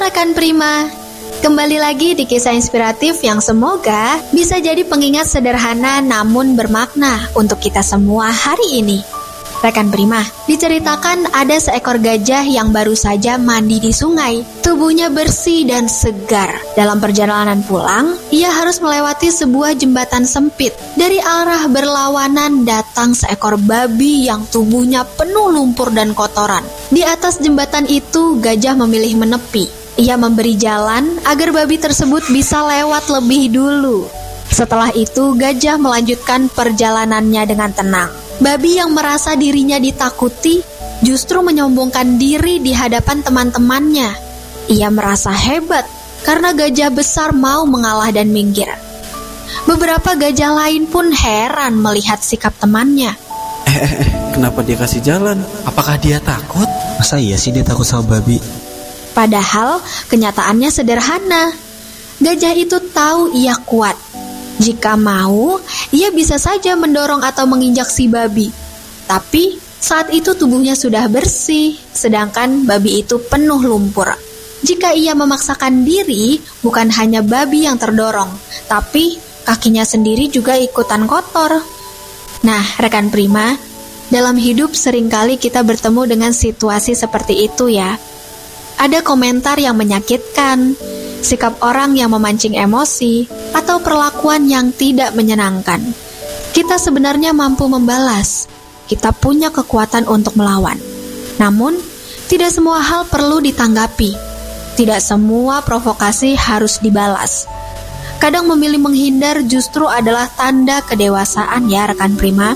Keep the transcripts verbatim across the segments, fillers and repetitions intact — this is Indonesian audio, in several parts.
Rekan Prima, kembali lagi di kisah inspiratif yang semoga bisa jadi pengingat sederhana namun bermakna untuk kita semua hari ini. Rekan Prima, diceritakan ada seekor gajah yang baru saja mandi di sungai. Tubuhnya bersih dan segar. Dalam perjalanan pulang, ia harus melewati sebuah jembatan sempit. Dari arah berlawanan datang seekor babi yang tubuhnya penuh lumpur dan kotoran. Di atas jembatan itu, gajah memilih menepi. Ia memberi jalan agar babi tersebut bisa lewat lebih dulu. Setelah itu, gajah melanjutkan perjalanannya dengan tenang. Babi yang merasa dirinya ditakuti justru menyombongkan diri di hadapan teman-temannya. Ia merasa hebat karena gajah besar mau mengalah dan minggir. Beberapa gajah lain pun heran melihat sikap temannya. Eh, eh, eh, kenapa dia kasih jalan? Apakah dia takut? Masa iya sih dia takut sama babi? Padahal kenyataannya sederhana. Gajah itu tahu ia kuat. Jika mau, ia bisa saja mendorong atau menginjak si babi. Tapi saat itu tubuhnya sudah bersih, sedangkan babi itu penuh lumpur. Jika ia memaksakan diri, bukan hanya babi yang terdorong, tapi kakinya sendiri juga ikutan kotor. Nah, rekan Prima, dalam hidup seringkali kita bertemu dengan situasi seperti itu ya. Ada komentar yang menyakitkan, sikap orang yang memancing emosi, atau perlakuan yang tidak menyenangkan. Kita sebenarnya mampu membalas. Kita punya kekuatan untuk melawan. Namun, tidak semua hal perlu ditanggapi. Tidak semua provokasi harus dibalas. Kadang memilih menghindar justru adalah tanda kedewasaan ya rekan Prima.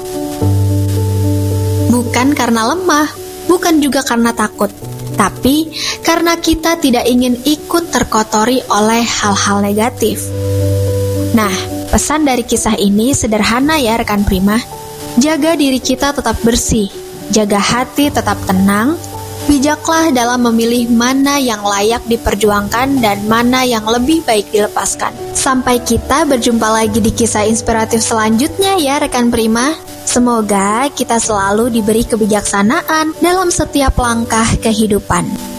Bukan karena lemah, bukan juga karena takut. Tapi karena kita tidak ingin ikut terkotori oleh hal-hal negatif. Nah, pesan dari kisah ini sederhana ya rekan Prima. Jaga diri kita tetap bersih, jaga hati tetap tenang, bijaklah dalam memilih mana yang layak diperjuangkan dan mana yang lebih baik dilepaskan. Sampai kita berjumpa lagi di kisah inspiratif selanjutnya ya rekan Prima. Semoga kita selalu diberi kebijaksanaan dalam setiap langkah kehidupan.